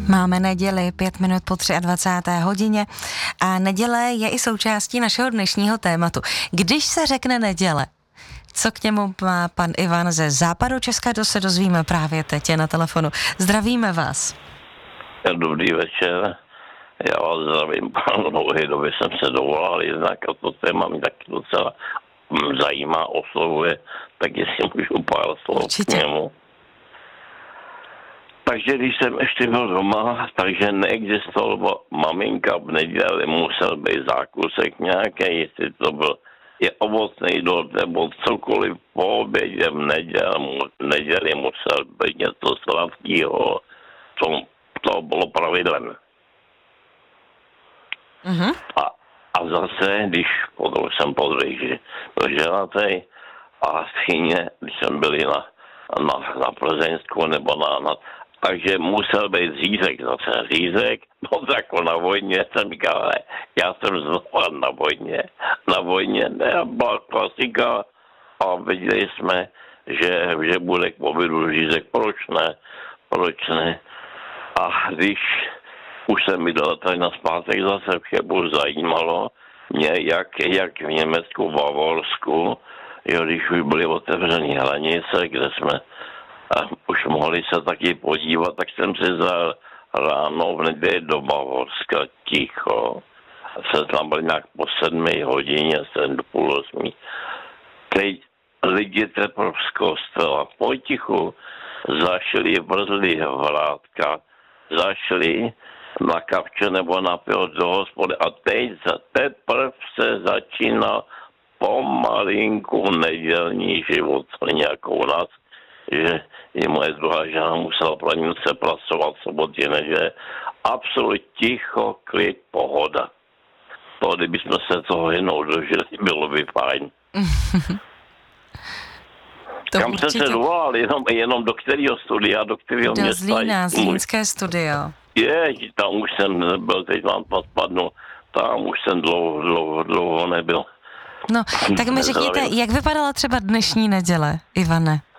Máme neděli 5 minut po 23. hodině a neděle je i součástí našeho dnešního tématu. Když se řekne neděle, co k němu má pan Ivan ze západu Česka, to se dozvíme právě teď na telefonu. Zdravíme vás. Dobrý večer, já vás zdravím, panu Nouhydovi jsem se dovolal jednak a to téma mi taky docela zajímá, oslovuje, tak jestli můžu pár slov k němu. Takže když jsem ještě byl doma, takže neexistoval maminka v neděli, musel být zákusek nějaký, jestli to byl je ovocný dort nebo cokoliv po obědě v neděli musel být něco sladkého. To bylo pravidlem. Mm-hmm. A zase, když jsem podvěžil, byl ženatý a stejně, když jsem byl na Plzeňsku nebo takže musel být řízek, zase řízek, no tak na vojně jsem říkal, já jsem znovu na vojně, ne, byla klasika a viděli jsme, že bude k obědu řízek, proč ne. A když už jsem mi dal tady na zpátek zase vše zajímalo mě, jak v Německu, v Bavorsku, jo, když už byly otevřené hranice, kde jsme už mohli se taky podívat, tak jsem si vzal ráno v neděli do Bavorska ticho. Se tam byl nějak po 7 hodině, 7:30. Teď lidi teprve z kostela potichu zašli, vrzli vrátka, zašli na kapče nebo na pivo do hospody a teď teprve se začíná pomalinku nedělní život, jako u nás, že i moje druhá žena musela planice pracovat soboty, neže absolutně ticho, klid, pohoda. To, kdybychom se toho jednou dožili, bylo by fajn. Kam určitě... jste se dovolal? Jenom do kterého studia, do kterého města? Do Zlína, Zlínské studio. Tam už jsem byl, teď vám to spadnu, tam už jsem dlouho nebyl. No, tak mi řekněte, jak vypadala třeba dnešní neděle, Ivane?